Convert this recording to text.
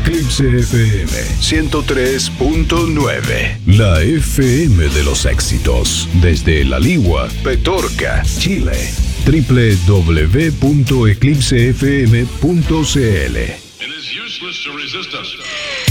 Eclipse FM 103.9. La FM de los éxitos. Desde La Ligua, Petorca, Chile. www.eclipsefm.cl. It is useless to resist us.